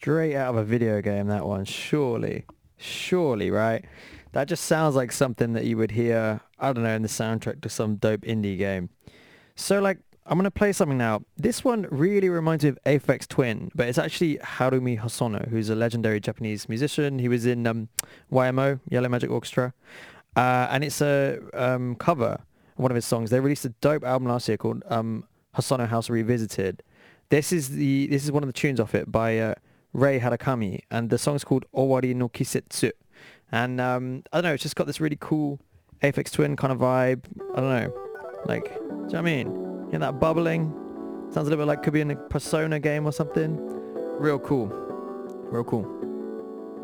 straight out of a video game, that one. Surely. Surely, right? That just sounds like something that you would hear, I don't know, in the soundtrack to some dope indie game. So like, I'm going to play something now. This one really reminds me of Aphex Twin, but it's actually Harumi Hosono, who's a legendary Japanese musician. He was in YMO, Yellow Magic Orchestra. And it's a cover of one of his songs. They released a dope album last year called Hosono House Revisited. This is one of the tunes off it by Rei Harakami, and the song's called Owari no Kisetsu. And I don't know, it's just got this really cool Aphex Twin kind of vibe. I don't know, like, do you know what I mean? Hear that bubbling? Sounds a little bit like could be in a Persona game or something. Real cool. Real cool.